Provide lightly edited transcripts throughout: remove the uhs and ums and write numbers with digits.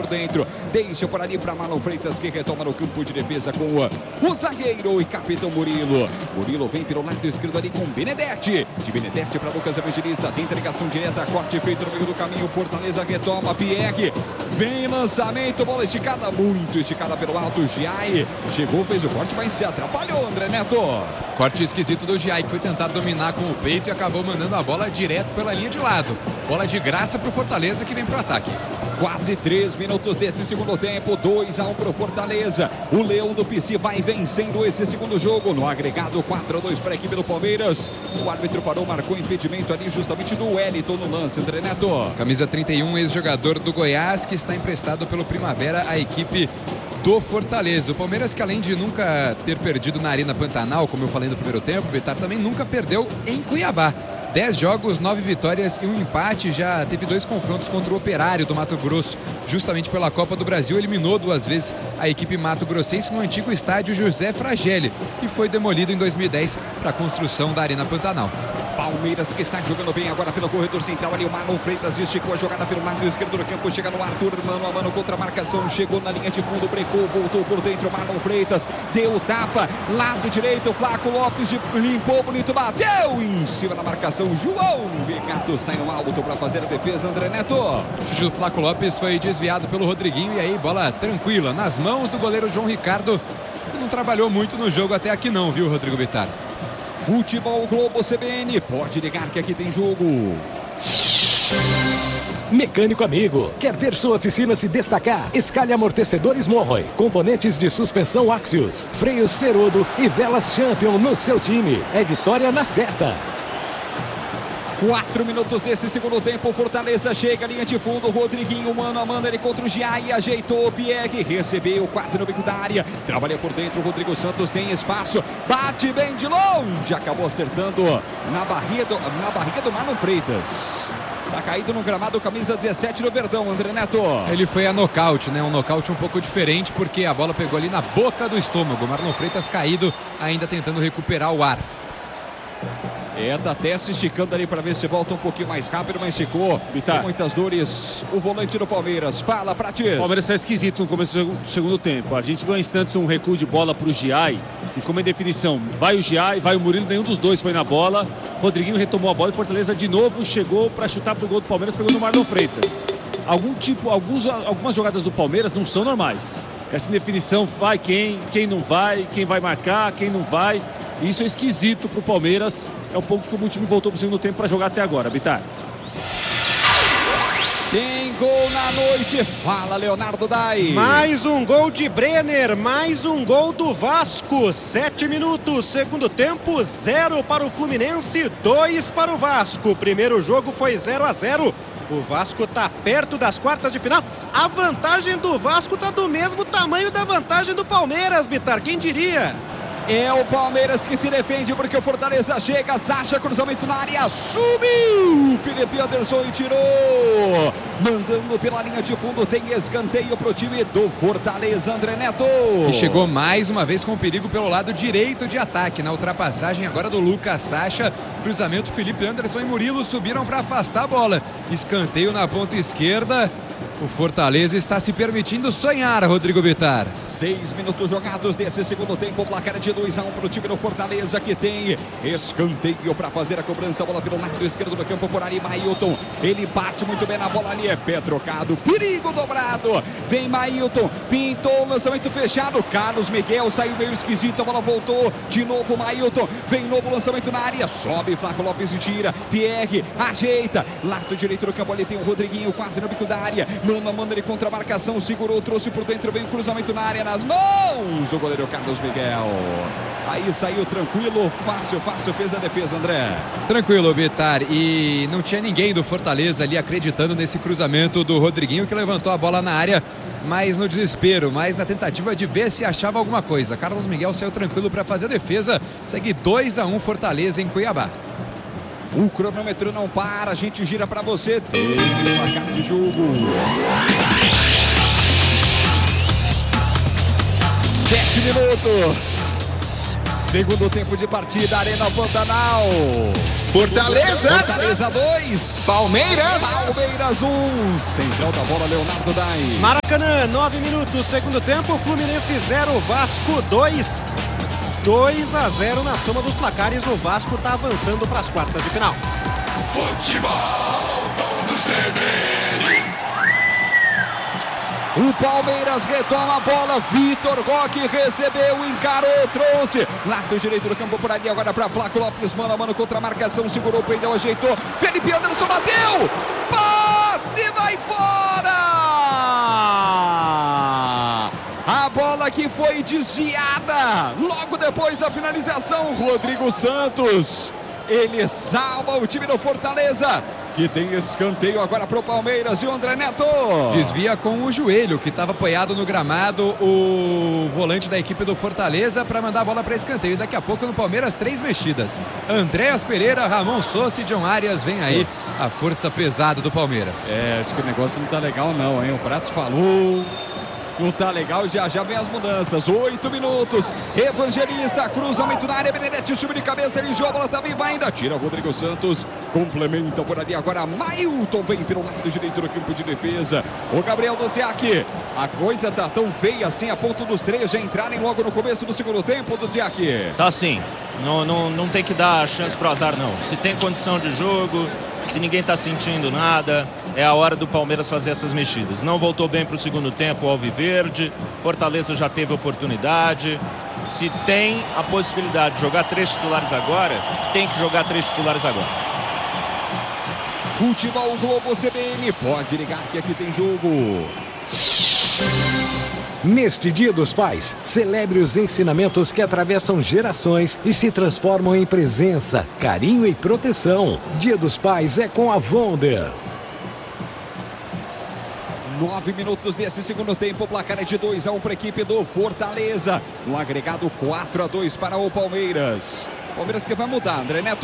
por dentro. Deixa por ali para Marlon Freitas, que retoma no campo de defesa com o zagueiro e capitão Murilo. Murilo vem pelo lado esquerdo ali com Benedetti. De Benedetti para Lucas Evangelista. Tem ligação direta, corte feito no meio do caminho. Fortaleza retoma, Pierre. Vem lançamento, bola esticada, muito esticada pelo alto. Giai chegou, fez o corte, mas se atrapalhou, André Neto. Corte esquisito do Giai, que foi tentar dominar com o peito e acabou mandando a bola direto pela linha de lado. Bola de graça para o Fortaleza, que vem para o ataque. Quase 3 minutos desse segundo tempo, 2-1 para o Fortaleza. O Leão do PC vai vencendo esse segundo jogo. No agregado, 4-2 para a equipe do Palmeiras. O árbitro parou, marcou impedimento ali justamente do Wellington no lance, André Neto. Camisa 31, ex-jogador do Goiás, que está emprestado pelo Primavera à equipe do Fortaleza. O Palmeiras, que além de nunca ter perdido na Arena Pantanal, como eu falei no primeiro tempo, Bitar também nunca perdeu em Cuiabá. 10 jogos, 9 vitórias e um empate. Já teve 2 confrontos contra o Operário do Mato Grosso, justamente pela Copa do Brasil. Eliminou 2 vezes a equipe mato-grossense no antigo estádio José Fragelli, que foi demolido em 2010 para a construção da Arena Pantanal. Palmeiras que sai jogando bem agora pelo corredor central ali, o Marlon Freitas esticou a jogada pelo lado esquerdo do campo, chega no Arthur, mano a mano contra a marcação, chegou na linha de fundo, brecou, voltou por dentro, Marlon Freitas, deu tapa, lado direito, Flaco Lopes limpou, bonito, bateu em cima da marcação, João Ricardo sai no alto para fazer a defesa, André Neto. O Flaco Lopes foi desviado pelo Rodriguinho e aí bola tranquila nas mãos do goleiro João Ricardo, que não trabalhou muito no jogo até aqui não, viu, Rodrigo Bittar? Futebol Globo CBN, pode ligar que aqui tem jogo. Mecânico amigo, quer ver sua oficina se destacar? Escalhe amortecedores Morroy, componentes de suspensão Axios, freios Ferodo e velas Champion no seu time. É vitória na certa. 4 minutos desse segundo tempo, Fortaleza chega, linha de fundo, Rodriguinho, mano a mano, ele contra o Giai, ajeitou o Pierre, recebeu quase no bico da área, trabalha por dentro, o Rodrigo Santos tem espaço, bate bem de longe, acabou acertando na barriga do Marlon Freitas. Tá caído no gramado, camisa 17 do Verdão, André Neto. Ele foi a nocaute, né? Um nocaute um pouco diferente, porque a bola pegou ali na boca do estômago. Marlon Freitas caído, ainda tentando recuperar o ar. Tá até se esticando ali para ver se volta um pouquinho mais rápido, mas ficou com muitas dores. O volante do Palmeiras, fala, Prates. O Palmeiras está esquisito no começo do segundo tempo. A gente viu há instantes um recuo de bola para o Giai e ficou uma indefinição. Vai o Giai, vai o Murilo, nenhum dos dois foi na bola. Rodriguinho retomou a bola e Fortaleza de novo chegou para chutar para o gol do Palmeiras, pegou no Marlon Freitas. Algumas jogadas do Palmeiras não são normais. Essa indefinição, vai quem vai marcar, quem não vai. Isso é esquisito para o Palmeiras. É um pouco como o time voltou para o segundo tempo para jogar até agora, Bittar. Tem gol na noite, fala Leonardo Dai. Mais um gol de Brenner, mais um gol do Vasco. 7 minutos, segundo tempo, 0 para o Fluminense, 2 para o Vasco. O primeiro jogo foi 0-0. O Vasco está perto das quartas de final. A vantagem do Vasco está do mesmo tamanho da vantagem do Palmeiras, Bittar, quem diria? É o Palmeiras que se defende porque o Fortaleza chega, Sacha, cruzamento na área, subiu, Felipe Anderson e tirou, mandando pela linha de fundo, tem escanteio para o time do Fortaleza, André Neto. Que chegou mais uma vez com perigo pelo lado direito de ataque, na ultrapassagem agora do Lucas Sacha, cruzamento, Felipe Anderson e Murilo subiram para afastar a bola, escanteio na ponta esquerda. O Fortaleza está se permitindo sonhar, Rodrigo Bittar. 6 minutos jogados desse segundo tempo, placar de 2-1 para o time do Fortaleza, que tem escanteio para fazer a cobrança, bola pelo lado esquerdo do campo, por ali, Mailton, ele bate muito bem na bola ali, é pé trocado, perigo dobrado, vem Mailton, pintou o lançamento fechado, Carlos Miguel saiu meio esquisito, a bola voltou, de novo Mailton, vem novo lançamento na área, sobe Flaco Lopes e tira, Pierre ajeita, lado direito do campo ali tem o Rodriguinho, quase no bico da área, mano a mano, ele contra a marcação, segurou, trouxe por dentro, vem o cruzamento na área, nas mãos do goleiro Carlos Miguel. Aí saiu tranquilo, fácil, fez a defesa, André. Tranquilo, Bittar, e não tinha ninguém do Fortaleza ali acreditando nesse cruzamento do Rodriguinho, que levantou a bola na área, mas no desespero, mas na tentativa de ver se achava alguma coisa. Carlos Miguel saiu tranquilo para fazer a defesa, segue 2-1 Fortaleza em Cuiabá. O cronômetro não para, a gente gira para você. Tem placar de jogo. 7 minutos. Segundo tempo de partida, Arena Pantanal. Fortaleza 2. Palmeiras 1. Central da bola, Leonardo Dai. Maracanã, 9 minutos, segundo tempo, Fluminense 0, Vasco 2. 2-0 na soma dos placares, o Vasco está avançando para as quartas de final. Futebol do CBN. O Palmeiras retoma a bola, Vitor Roque recebeu, encarou, trouxe. Lado direito do campo por ali, agora para Flaco Lopes, mano a mano contra a marcação, segurou, prendeu, ajeitou. Felipe Anderson bateu, passe, vai fora! A bola que foi desviada logo depois da finalização, Rodrigo Santos. Ele salva o time do Fortaleza, que tem escanteio agora para o Palmeiras. E o André Neto desvia com o joelho, que estava apoiado no gramado, o volante da equipe do Fortaleza, para mandar a bola para escanteio. E daqui a pouco no Palmeiras, 3 mexidas. Andréas Pereira, Ramon Sousa e John Arias. Vem aí a força pesada do Palmeiras. Acho que o negócio não tá legal não, hein? O Pratos falou... Não tá legal, já vem as mudanças. 8 minutos. Evangelista, cruzamento na área. Benedetti sube de cabeça, ele joga, a bola também vai ainda. Tira Rodrigo Santos, complementa por ali. Agora Mailton vem pelo lado direito do campo de defesa. O Gabriel Dudziak. A coisa tá tão feia assim, a ponto dos 3 já entrarem logo no começo do segundo tempo, Dudziak. Tá sim. Não tem que dar chance pro azar, não. Se tem condição de jogo, se ninguém tá sentindo nada, é a hora do Palmeiras fazer essas mexidas. Não voltou bem pro segundo tempo o Alviverde, Fortaleza já teve oportunidade. Se tem a possibilidade de jogar 3 titulares agora, tem que jogar 3 titulares agora. Futebol Globo CBN, pode ligar que aqui tem jogo. Neste Dia dos Pais, celebre os ensinamentos que atravessam gerações e se transformam em presença, carinho e proteção. Dia dos Pais é com a Wonder. 9 minutos desse segundo tempo, o placar é de 2-1 para a equipe do Fortaleza. No agregado 4-2 para o Palmeiras. Palmeiras que vai mudar, André Neto.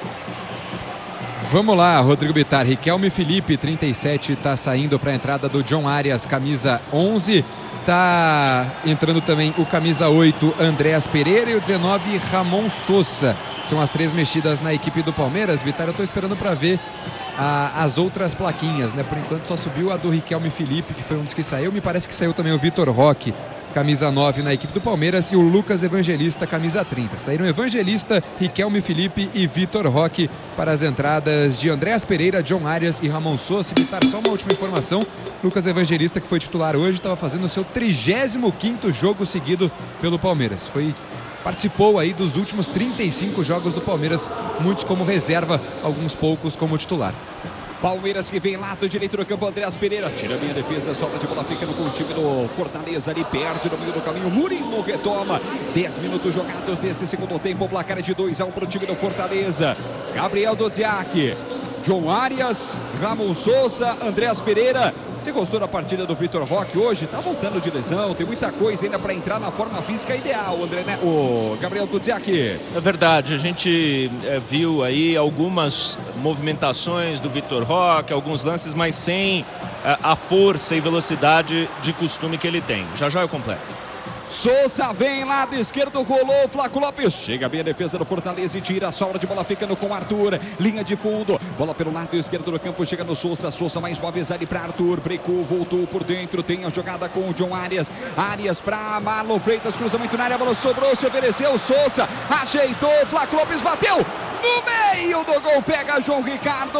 Vamos lá, Rodrigo Bittar. Riquelme Felipe, 37, está saindo para a entrada do John Arias, camisa 11. Tá entrando também o camisa 8, Andréas Pereira, e o 19, Ramon Sousa. São as 3 mexidas na equipe do Palmeiras. Bittar, eu tô esperando para ver as outras plaquinhas, né? Por enquanto só subiu a do Riquelme Felipe, que foi um dos que saiu. Me parece que saiu também o Vitor Roque, camisa 9 na equipe do Palmeiras, e o Lucas Evangelista, camisa 30. Saíram Evangelista, Riquelme Felipe e Vitor Roque para as entradas de Andréas Pereira, John Arias e Ramon Sousa. Bittar, só uma última informação: Lucas Evangelista, que foi titular hoje, estava fazendo o seu 35º jogo seguido pelo Palmeiras. Participou aí dos últimos 35 jogos do Palmeiras, muitos como reserva, alguns poucos como titular. Palmeiras que vem lado direito do campo, Andréas Pereira tira bem a defesa, sobra de bola, ficando com o time do Fortaleza ali perto, no meio do caminho. Murilo retoma. 10 minutos jogados desse segundo tempo, o placar é de 2-1 para o time do Fortaleza. Gabriel Dudziak, John Arias, Ramon Sousa, Andréas Pereira. Você gostou da partida do Vitor Roque hoje? Tá voltando de lesão, tem muita coisa ainda para entrar na forma física ideal, o Gabriel Dudziak. É verdade, a gente viu aí algumas movimentações do Vitor Roque, alguns lances, mas sem a força e velocidade de costume que ele tem. Já eu completo. Sousa vem lado esquerdo, rolou, Flaco Lopes chega bem a defesa do Fortaleza e tira a sobra de bola, ficando com Arthur, linha de fundo, bola pelo lado esquerdo do campo, chega no Sousa mais uma vez ali para Arthur, brecou, voltou por dentro, tem a jogada com o John Arias para Marlon Freitas, cruzamento na área, a bola sobrou, se ofereceu, Sousa ajeitou, Flaco Lopes bateu no meio do gol, pega João Ricardo,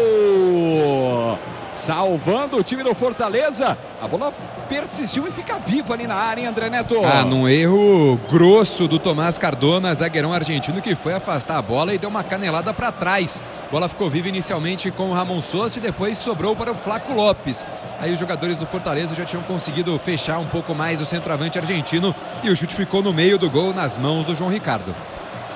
salvando o time do Fortaleza. A bola persistiu e fica viva ali na área, hein, André Neto? Num erro grosso do Tomás Cardona, zagueirão argentino, que foi afastar a bola e deu uma canelada para trás. A bola ficou viva inicialmente com o Ramon Sousa e depois sobrou para o Flaco Lopes. Aí os jogadores do Fortaleza já tinham conseguido fechar um pouco mais o centroavante argentino e o chute ficou no meio do gol, nas mãos do João Ricardo.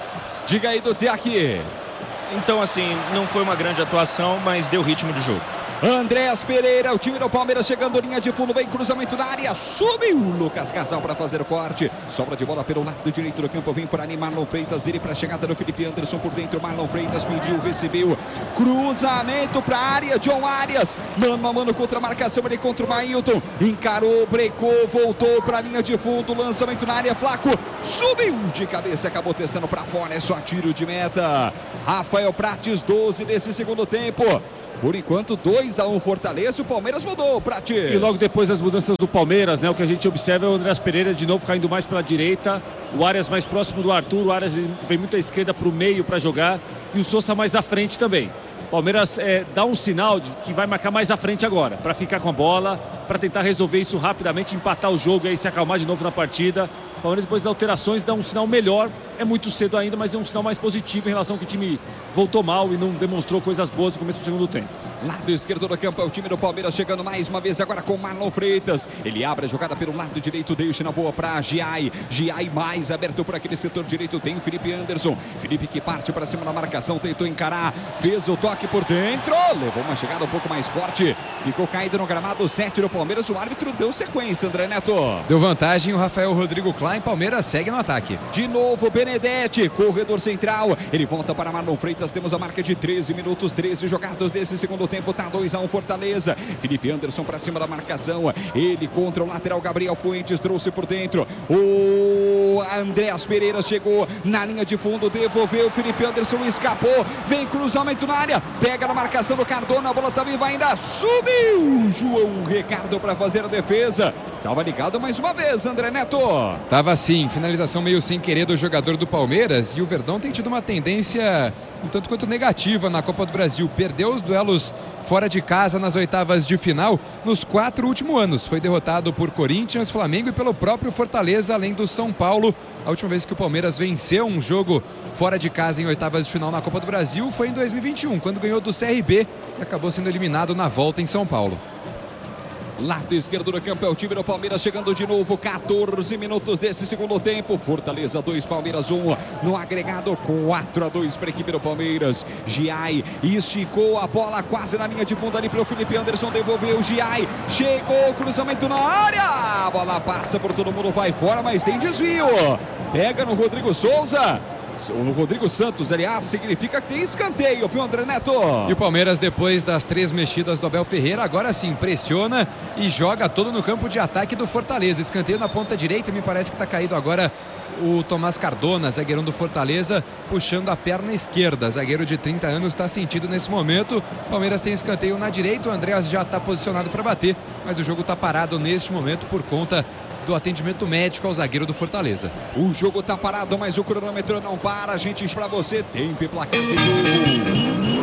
Diga aí, Dudziak. Então, assim, não foi uma grande atuação, mas deu ritmo de jogo. Andréas Pereira, o time do Palmeiras chegando linha de fundo, vem cruzamento na área, subiu Lucas Casal para fazer o corte, sobra de bola pelo lado direito do campo, vem por ali Marlon Freitas, dele para a chegada do Felipe Anderson por dentro, Marlon Freitas pediu, recebeu, cruzamento para a área, John Arias, mano a mano contra a marcação, ele contra o Mailton, encarou, brecou, voltou para a linha de fundo, lançamento na área, Flaco, subiu de cabeça, acabou testando para fora, é só tiro de meta. Rafael Prates, 12 nesse segundo tempo. Por enquanto, 2-1 Fortaleza, o Palmeiras mudou, Prates. E logo depois das mudanças do Palmeiras, né, o que a gente observa é o Andréas Pereira de novo caindo mais pela direita, o Arias mais próximo do Arthur, o Arias vem muito à esquerda para o meio para jogar e o Sousa mais à frente também. O Palmeiras dá um sinal de que vai marcar mais à frente agora, para ficar com a bola, para tentar resolver isso rapidamente, empatar o jogo e aí se acalmar de novo na partida. O Palmeiras depois das alterações dá um sinal melhor, é muito cedo ainda, mas é um sinal mais positivo em relação ao que o time voltou mal e não demonstrou coisas boas no começo do segundo tempo. Lado esquerdo do campo é o time do Palmeiras chegando mais uma vez agora com Marlon Freitas. Ele abre a jogada pelo lado direito, deixa na boa para Giai. Giai mais aberto por aquele setor direito, tem o Felipe Anderson. Felipe que parte para cima da marcação, tentou encarar, fez o toque por dentro, levou uma chegada um pouco mais forte, ficou caído no gramado, 7 do Palmeiras, o árbitro deu sequência, André Neto. Deu vantagem o Rafael Rodrigo Klein, Palmeiras segue no ataque. De novo Benedetti, corredor central, ele volta para Marlon Freitas, temos a marca de 13 minutos, 13 jogados desse segundo tempo, tá 2-1 Fortaleza. Felipe Anderson para cima da marcação, ele contra o lateral Gabriel Fuentes, trouxe por dentro, o Andréas Pereira chegou na linha de fundo, devolveu, Felipe Anderson escapou, vem cruzamento na área, pega na marcação do Cardona, a bola também vai ainda, subiu João Ricardo para fazer a defesa. Tava ligado mais uma vez, André Neto. Tava sim, finalização meio sem querer do jogador do Palmeiras, e o Verdão tem tido uma tendência um tanto quanto negativa na Copa do Brasil. Perdeu os duelos fora de casa nas oitavas de final nos 4 últimos anos. Foi derrotado por Corinthians, Flamengo e pelo próprio Fortaleza, além do São Paulo. A última vez que o Palmeiras venceu um jogo fora de casa em oitavas de final na Copa do Brasil foi em 2021, quando ganhou do CRB e acabou sendo eliminado na volta em São Paulo. Lado esquerdo do campo é o time do Palmeiras chegando de novo, 14 minutos desse segundo tempo, Fortaleza 2, Palmeiras 1, no agregado 4-2 para a equipe do Palmeiras. Giai esticou a bola quase na linha de fundo ali para o Felipe Anderson, devolveu, Giai chegou, cruzamento na área, a bola passa por todo mundo, vai fora, mas tem desvio, pega no Rodrigo Souza. No Rodrigo Santos, aliás, significa que tem escanteio, viu, André Neto? E o Palmeiras, depois das 3 mexidas do Abel Ferreira, agora sim pressiona e joga todo no campo de ataque do Fortaleza. Escanteio na ponta direita, me parece que está caído agora o Tomás Cardona, zagueirão do Fortaleza, puxando a perna esquerda. Zagueiro de 30 anos está sentido nesse momento. O Palmeiras tem escanteio na direita, o Andréas já está posicionado para bater, mas o jogo está parado neste momento por conta do atendimento médico ao zagueiro do Fortaleza. O jogo tá parado, mas o cronômetro não para. A gente diz pra você, tempo e placar de jogo.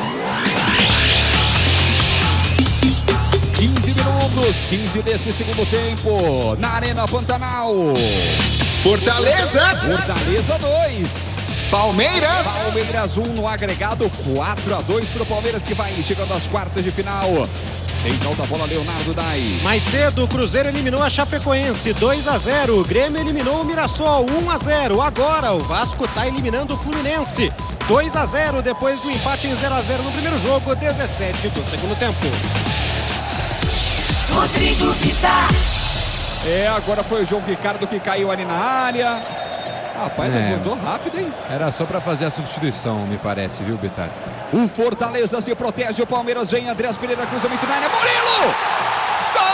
15 minutos, 15 desse segundo tempo, na Arena Pantanal. Fortaleza 2. Palmeiras 1 no agregado, 4-2 pro Palmeiras, que vai chegando às quartas de final. Central da bola, Leonardo Dai. Mais cedo, o Cruzeiro eliminou a Chapecoense 2-0. O Grêmio eliminou o Mirassol 1-0. Agora o Vasco está eliminando o Fluminense 2-0 depois do empate em 0-0 no primeiro jogo, 17 do segundo tempo. Rodrigo Vitar. Agora foi o João Ricardo que caiu ali na área. Rapaz, levantou rápido, hein? Era só para fazer a substituição, me parece, viu, Bitar? O Fortaleza se protege, o Palmeiras vem, Andréas Pereira, cruzamento na área, Murilo!